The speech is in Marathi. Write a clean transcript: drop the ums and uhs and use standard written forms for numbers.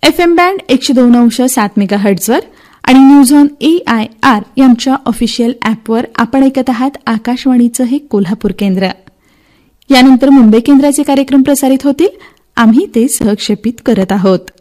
FM बँड 102.7 मेगाहर्ट्झवर आणि न्यूज ऑन AIR यांच्या ऑफिशियल ॲपवर आपण ऐकत आहात आकाशवाणीचं हे कोल्हापूर केंद्र. यानंतर मुंबई केंद्राचे कार्यक्रम प्रसारित होतील. आम्ही ते सहक्षेपित करत आहोत.